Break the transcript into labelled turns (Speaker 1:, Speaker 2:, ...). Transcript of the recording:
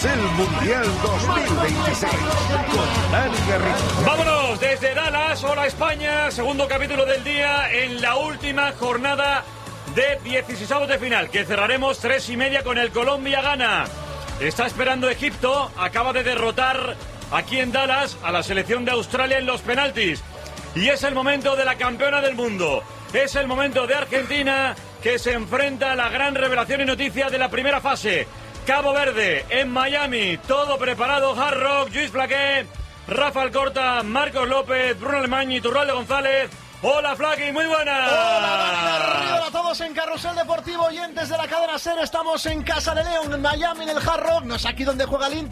Speaker 1: El Mundial 2026 con Dani Garrido.
Speaker 2: Vámonos desde Dallas. Hola España, segundo capítulo del día en la última jornada de 16avos de final, que cerraremos 3:30 con el Colombia-Ghana. Está esperando Egipto, acaba de derrotar aquí en Dallas a la selección de Australia en los penaltis. Y es el momento de la campeona del mundo. Es el momento de Argentina, que se enfrenta a la gran revelación y noticia de la primera fase. Cabo Verde, en Miami, todo preparado. Hard Rock, Lluís Flaqué, Rafa Alcorta, Marcos López, Bruno Alemany y Turralde González. Hola Flaky, muy buenas.
Speaker 3: Hola a todos en Carrusel Deportivo, oyentes de la cadena SER. Estamos en Casa de León, en Miami, en el Hard Rock. No es aquí donde juega el Inter.